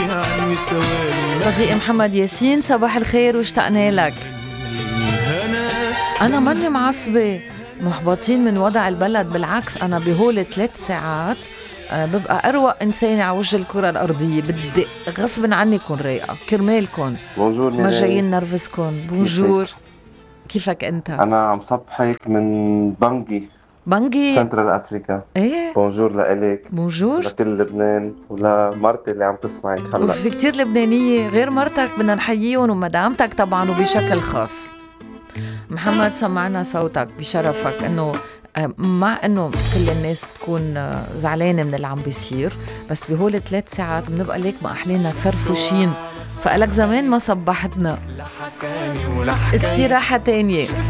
يعني ثواني. صديقي محمد ياسين صباح الخير واشتقنا لك. أنا ماني معصبة محبطين من وضع البلد، بالعكس أنا بهول 3 ساعات ببقى أروق إنسانة على وجه الكرة الأرضية. بدي غصب عني كون رايقة كرمالكن. بونجور ما ميري. جايين نرفزكن. بونجور. كيفك أنت؟ أنا عم صبحك من بانجي بانجي. سنترال أفريكا. إيه بونجور لإلك بونجور. لكل لبنان ولمرتي اللي عم تسمعك هلأ. وفي كتير لبنانية غير مرتك بدنا نحييهم ومدامتك طبعا وبشكل خاص. محمد سمعنا صوتك بشرفك انه مع انه كل الناس بتكون زعلانة من اللي عم بيصير، بس بهول 3 ساعات بنبقى ليك ما أحلينا فرفوشين، فقالك زمان ما صبحتنا. استراحة تانية.